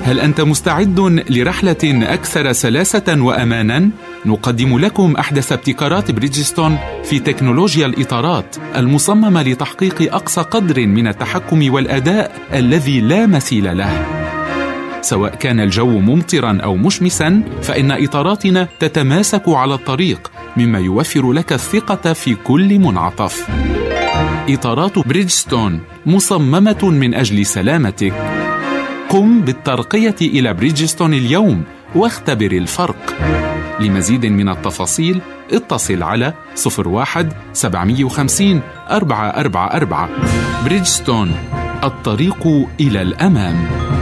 هل أنت مستعد لرحلة أكثر سلاسة وأماناً؟ نقدم لكم أحدث ابتكارات بريدجستون في تكنولوجيا الإطارات المصممة لتحقيق أقصى قدر من التحكم والأداء الذي لا مثيل له. سواء كان الجو ممطراً أو مشمساً، فإن إطاراتنا تتماسك على الطريق، مما يوفر لك الثقة في كل منعطف. إطارات بريدجستون مصممة من أجل سلامتك. قم بالترقية إلى بريدجستون اليوم واختبر الفرق. لمزيد من التفاصيل اتصل على 01-750-444. بريدجستون، الطريق إلى الأمام.